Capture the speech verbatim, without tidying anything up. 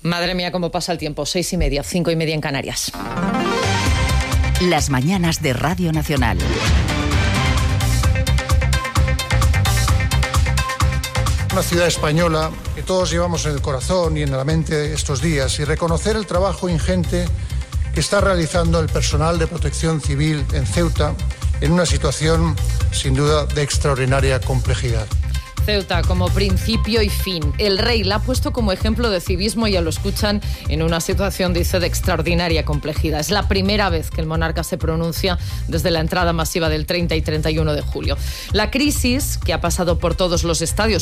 Madre mía, cómo pasa el tiempo. Seis y media, cinco y media en Canarias. Las mañanas de Radio Nacional. Una ciudad española que todos llevamos en el corazón y en la mente estos días, y reconocer el trabajo ingente que está realizando el personal de Protección Civil en Ceuta en una situación sin duda de extraordinaria complejidad. Ceuta como principio y fin. El rey la ha puesto como ejemplo de civismo, ya lo escuchan, en una situación, dice, de extraordinaria complejidad. Es la primera vez que el monarca se pronuncia desde la entrada masiva del treinta y treinta y uno de julio. La crisis que ha pasado por todos los estadios